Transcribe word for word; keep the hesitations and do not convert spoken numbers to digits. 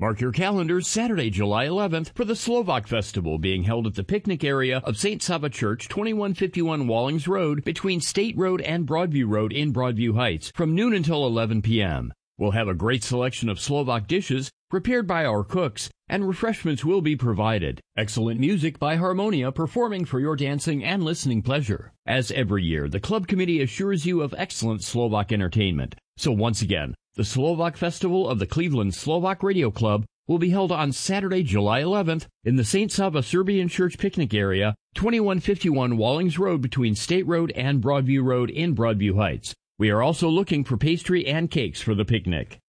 Mark your calendars Saturday, July eleventh for the Slovak Festival being held at the picnic area of Saint Sava Church, twenty-one fifty-one Wallings Road between State Road and Broadview Road in Broadview Heights from noon until eleven p.m. We'll have a great selection of Slovak dishes prepared by our cooks, and refreshments will be provided. Excellent music by Harmonia performing for your dancing and listening pleasure. As every year, the club committee assures you of excellent Slovak entertainment. So once again, the Slovak Festival of the Cleveland Slovak Radio Club will be held on Saturday, July eleventh in the Saint Sava Serbian Church picnic area, twenty-one fifty-one Wallings Road between State Road and Broadview Road in Broadview Heights. We are also looking for pastry and cakes for the picnic.